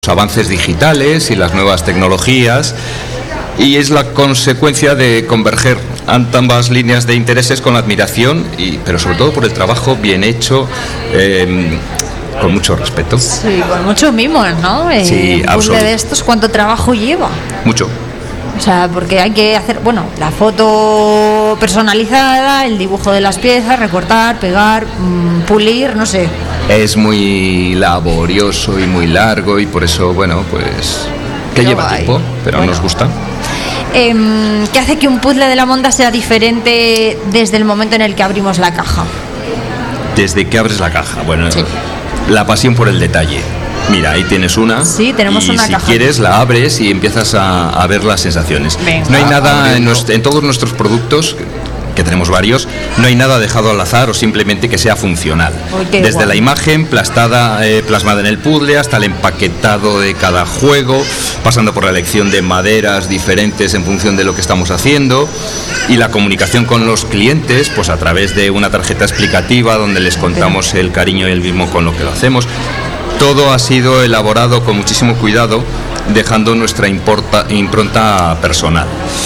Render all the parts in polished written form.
avances digitales y las nuevas tecnologías, y es la consecuencia de converger ambas líneas de intereses con la admiración, pero sobre todo por el trabajo bien hecho, con mucho respeto. Sí, con mucho mimo, ¿no? Sí, un puzzle de estos, ¿cuánto trabajo lleva? Mucho. O sea, porque hay que hacer, bueno, la foto personalizada, el dibujo de las piezas, recortar, pegar, pulir, no sé. Es muy laborioso y muy largo, y por eso, bueno, pues que lleva tiempo, pero bueno, nos gusta. ¿Qué hace que un puzzle de la monda sea diferente desde el momento en el que abrimos la caja? Desde que abres la caja, bueno, sí. La pasión por el detalle. Mira, ahí tienes una. Sí, tenemos una caja. Y si quieres la abres y empiezas a ver las sensaciones. Venga, no hay nada en todos nuestros productos, que tenemos varios, no hay nada dejado al azar o simplemente que sea funcional. Desde guay. La imagen plasmada en el puzzle hasta el empaquetado de cada juego, pasando por la elección de maderas diferentes en función de lo que estamos haciendo, y la comunicación con los clientes, pues a través de una tarjeta explicativa donde les contamos el cariño y el mismo con lo que lo hacemos. Todo ha sido elaborado con muchísimo cuidado, dejando nuestra impronta personal.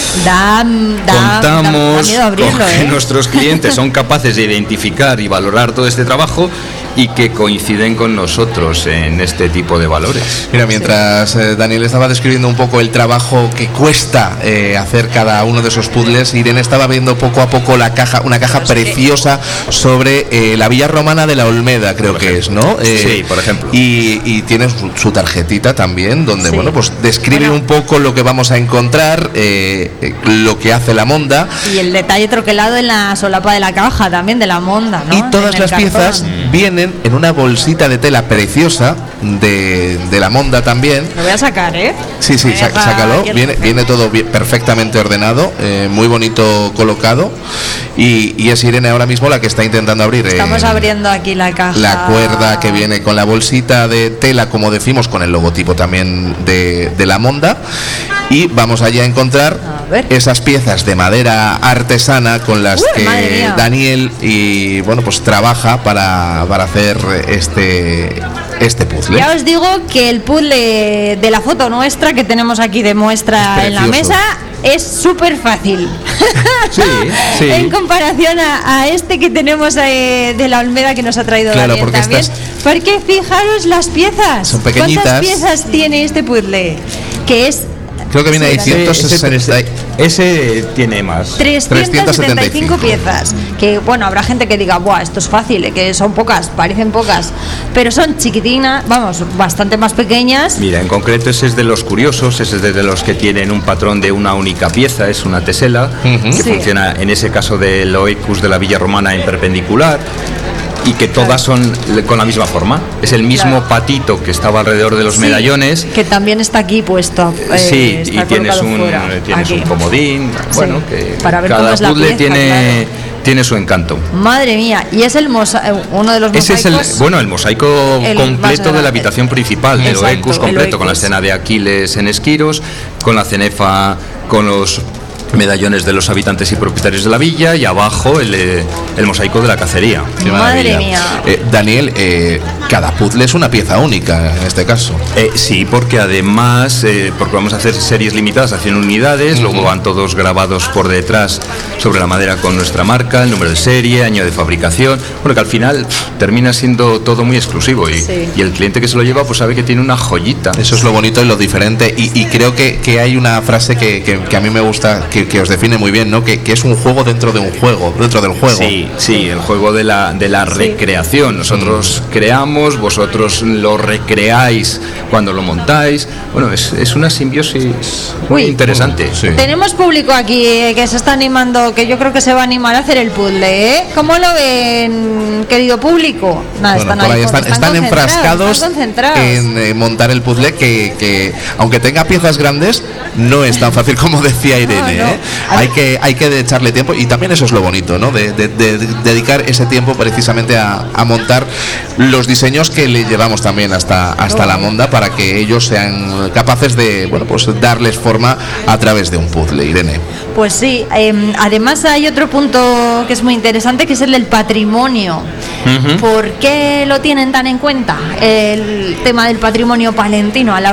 Contamos con que nuestros clientes son capaces de identificar y valorar todo este trabajo y que coinciden con nosotros en este tipo de valores. Mira, mientras Daniel estaba describiendo un poco el trabajo que cuesta hacer cada uno de esos puzzles, Irene estaba viendo poco a poco una caja preciosa sobre la Villa Romana de la Olmeda, creo que es, ¿no? Sí, por ejemplo. Y tiene su tarjetita también, donde, bueno, pues describe un poco lo que vamos a encontrar, lo que hace la monda. Y el detalle troquelado en la solapa de la caja también, de la monda, ¿no? Y todas las piezas vienen en una bolsita de tela preciosa de la monda también. Lo voy a sacar, ¿eh? Sí, sácalo. Viene todo perfectamente ordenado, muy bonito colocado, y es Irene ahora mismo la que está intentando abrir. Estamos abriendo aquí la caja. La cuerda que viene con la bolsita de tela, como decimos, con el logotipo también de la monda. Y vamos allá a encontrar esas piezas de madera artesana con las que Daniel pues trabaja para hacer este puzzle. Ya os digo que el puzzle de la foto nuestra que tenemos aquí de muestra en la mesa es súper fácil. Sí. En comparación a este que tenemos de la Olmeda que nos ha traído Daniel también. Porque fijaros las piezas. Son pequeñitas. ¿Cuántas piezas tiene este puzzle? Que es... Creo que viene de 160. Ese tiene más. 375 piezas. Que bueno, habrá gente que diga, buah, esto es fácil, que son pocas, parecen pocas, pero son chiquitinas, vamos, bastante más pequeñas. Mira, en concreto ese es de los curiosos, ese es de los que tienen un patrón de una única pieza, es una tesela, que funciona en ese caso del Oecus de la Villa Romana en perpendicular. Y que todas son con la misma forma. Es el mismo patito que estaba alrededor de los medallones. Que también está aquí puesto. Sí, y tienes un comodín. Bueno, que para ver cada puzzle pieza, tiene su encanto. Madre mía, y es uno de los mosaicos. Ese es el mosaico completo de la habitación principal, del Oecus completo, con la escena de Aquiles en Esquiros, con la cenefa, con los medallones de los habitantes y propietarios de la villa, y abajo el mosaico de la cacería. Madre mía. Daniel, cada puzzle es una pieza única en este caso. Sí, porque además porque vamos a hacer series limitadas a 100 unidades, luego van todos grabados por detrás sobre la madera con nuestra marca, el número de serie, año de fabricación, bueno, que al final termina siendo todo muy exclusivo, y el cliente que se lo lleva pues sabe que tiene una joyita. Eso es lo bonito y lo diferente, y creo que hay una frase que a mí me gusta, que os define muy bien, ¿no? Que es un juego dentro del juego. Sí, el juego de la recreación. Nosotros creamos, vosotros lo recreáis cuando lo montáis. Bueno, es una simbiosis muy interesante. Tenemos público aquí que se está animando, que yo creo que se va a animar a hacer el puzzle, ¿eh? ¿Cómo lo ven, querido público? Nada, están enfrascados en montar el puzzle, que aunque tenga piezas grandes, no es tan fácil como decía Irene. Hay que echarle tiempo, y también eso es lo bonito, ¿no? De dedicar ese tiempo precisamente a montar los diseños que le llevamos también hasta la monda, para que ellos sean capaces de, bueno, pues darles forma a través de un puzzle. Irene. Pues sí, además hay otro punto que es muy interesante, que es el del patrimonio. ¿Por qué lo tienen tan en cuenta el tema del patrimonio palentino a la